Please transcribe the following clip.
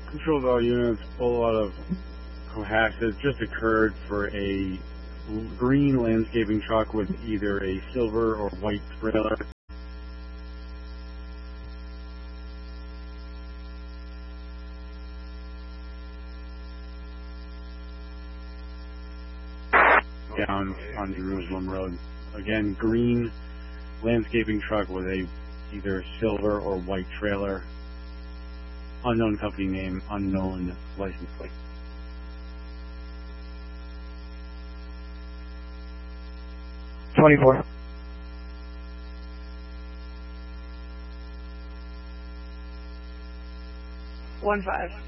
Control Valley units, pull out of Cohasset. Just occurred for a green landscaping truck with either a silver or white trailer. Down on Jerusalem Road. Again, green landscaping truck with a either silver or white trailer. Unknown company name, unknown license plate. $24. $15.